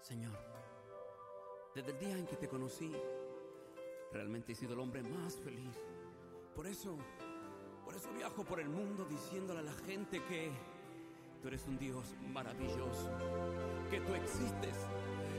Señor, desde el día en que te conocí, realmente he sido el hombre más feliz. Por eso viajo por el mundo diciéndole a la gente que tú eres un Dios maravilloso, que tú existes,